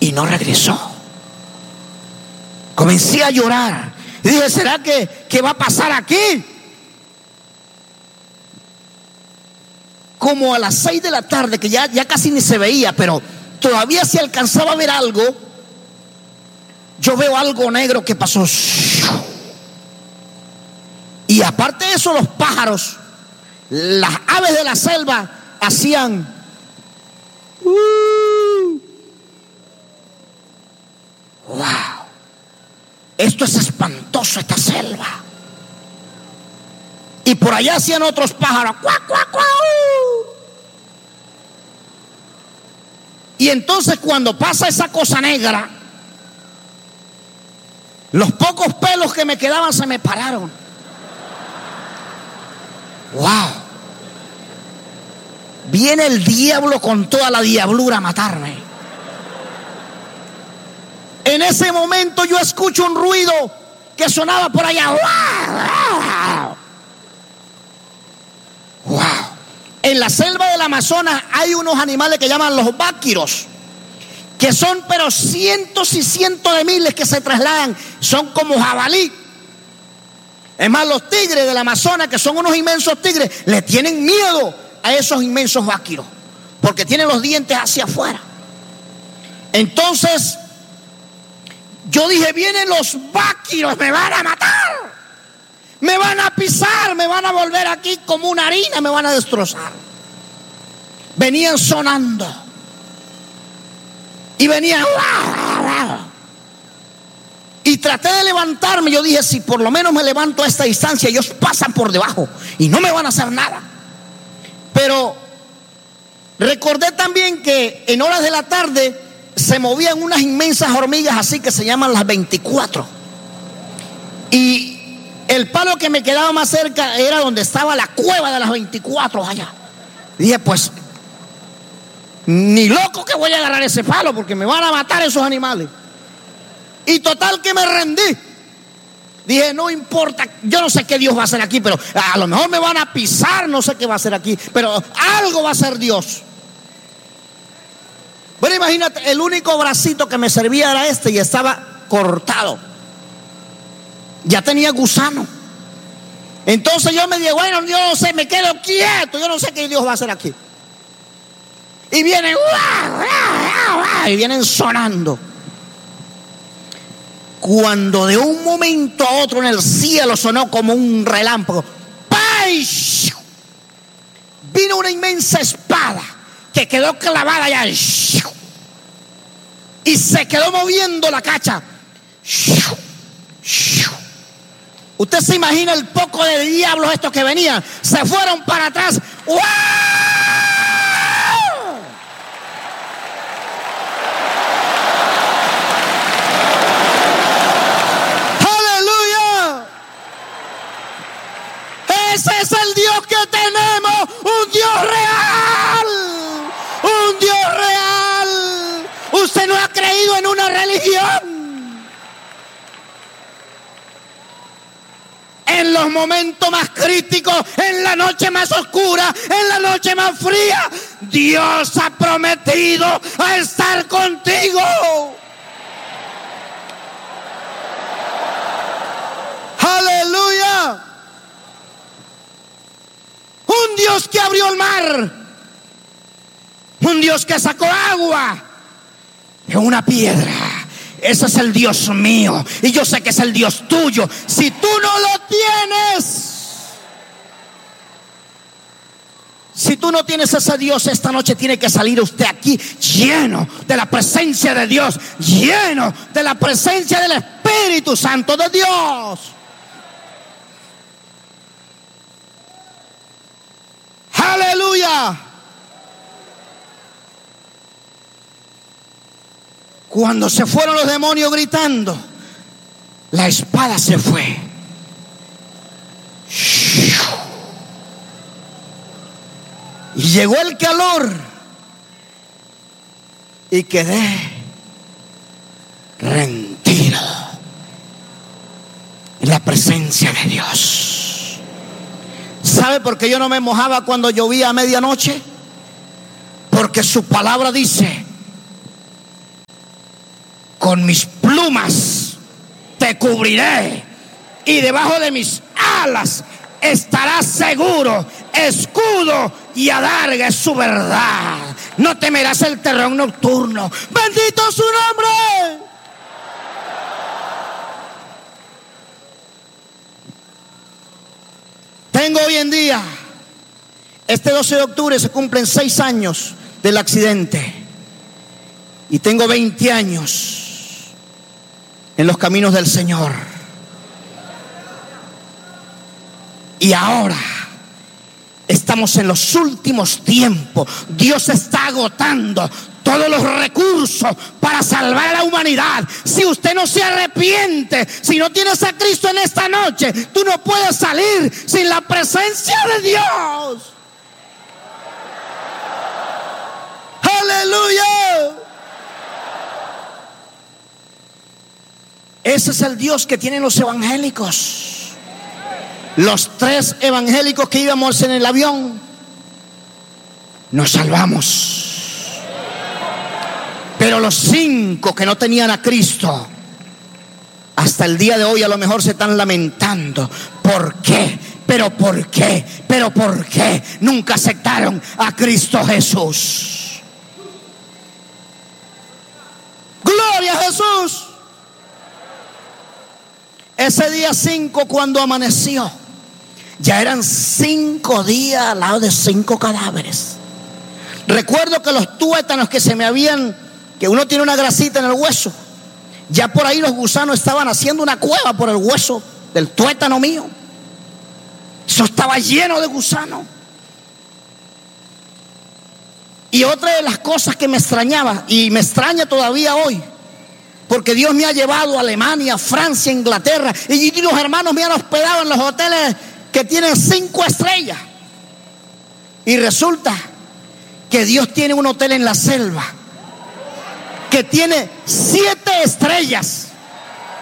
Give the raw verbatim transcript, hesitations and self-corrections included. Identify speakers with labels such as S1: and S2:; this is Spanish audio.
S1: y no regresó. Comencé a llorar y dije, ¿será que, que va a pasar aquí? Como a las seis de la tarde, que ya, ya casi ni se veía, pero todavía se alcanzaba a ver algo. Yo veo algo negro que pasó. Y aparte de eso, los pájaros, las aves de la selva hacían uh, wow, esto es espantoso, esta selva. Y por allá hacían otros pájaros, cuac, cuac, cuac. Y entonces cuando pasa esa cosa negra, los pocos pelos que me quedaban se me pararon. Wow. Viene el diablo con toda la diablura a matarme. En ese momento yo escucho un ruido que sonaba por allá. Wow. Wow. En la selva del Amazonas hay unos animales que llaman los váquiros, que son pero cientos y cientos de miles que se trasladan. Son como jabalí. Es más, los tigres del Amazonas, que son unos inmensos tigres, le tienen miedo a esos inmensos váquiros, porque tienen los dientes hacia afuera. Entonces yo dije, vienen los váquiros, me van a matar, me van a pisar, me van a volver aquí como una harina, me van a destrozar. Venían sonando y venían. Y traté de levantarme. Yo dije, si por lo menos me levanto a esta distancia, ellos pasan por debajo y no me van a hacer nada. Pero recordé también que en horas de la tarde se movían unas inmensas hormigas así que se llaman las veinticuatro. Y el palo que me quedaba más cerca era donde estaba la cueva de las veinticuatro allá. Dije, pues ni loco que voy a agarrar ese palo, porque me van a matar esos animales. Y total que me rendí. Dije, no importa, yo no sé qué Dios va a hacer aquí, pero a lo mejor me van a pisar, no sé qué va a hacer aquí, pero algo va a hacer Dios. Bueno, imagínate, el único bracito que me servía era este y estaba cortado. Ya tenía gusano. Entonces yo me dije, bueno, yo no sé, me quedo quieto, yo no sé qué Dios va a hacer aquí. Y vienen, y vienen sonando. Cuando de un momento a otro en el cielo sonó como un relámpago, ¡pay! Vino una inmensa espada que quedó clavada allá y se quedó moviendo la cacha. Usted se imagina el poco de diablos estos que venían, se fueron para atrás. ¡Wow! Ese es el Dios que tenemos, un Dios real, un Dios real. Usted no ha creído en una religión. En los momentos más críticos, en la noche más oscura, en la noche más fría, Dios ha prometido a estar contigo. Aleluya. Un Dios que abrió el mar, un Dios que sacó agua de una piedra. Ese es el Dios mío y yo sé que es el Dios tuyo. Si tú no lo tienes, si tú no tienes ese Dios, esta noche tiene que salir usted aquí lleno de la presencia de Dios, lleno de la presencia del Espíritu Santo de Dios. Aleluya. Cuando se fueron los demonios gritando, la espada se fue. Y llegó el calor y quedé rendido en la presencia de Dios. ¿Sabe por qué yo no me mojaba cuando llovía a medianoche? Porque su palabra dice con mis plumas te cubriré y debajo de mis alas estarás seguro. Escudo y adarga es su verdad. No temerás el terror nocturno. Bendito su nombre. Tengo hoy en día, este doce de octubre se cumplen seis años del accidente. Y tengo veinte años en los caminos del Señor. Y ahora estamos en los últimos tiempos. Dios está agotando todos los recursos para salvar a la humanidad. Si usted no se arrepiente, si no tienes a Cristo en esta noche, tú no puedes salir sin la presencia de Dios. Aleluya. Ese es el Dios que tienen los evangélicos. Los tres evangélicos que íbamos en el avión nos salvamos. Pero los cinco que no tenían a Cristo, hasta el día de hoy a lo mejor se están lamentando. ¿Por qué? ¿Pero por qué? ¿Pero por qué nunca aceptaron a Cristo Jesús? ¡Gloria a Jesús! Ese día cinco, cuando amaneció, ya eran cinco días al lado de cinco cadáveres. Recuerdo que los tuétanos que se me habían, que uno tiene una grasita en el hueso, ya por ahí los gusanos estaban haciendo una cueva por el hueso del tuétano mío. Eso estaba lleno de gusanos. Y otra de las cosas que me extrañaba, y me extraña todavía hoy, porque Dios me ha llevado a Alemania, Francia, Inglaterra, y los hermanos me han hospedado en los hoteles que tienen cinco estrellas. Y resulta que Dios tiene un hotel en la selva que tiene siete estrellas.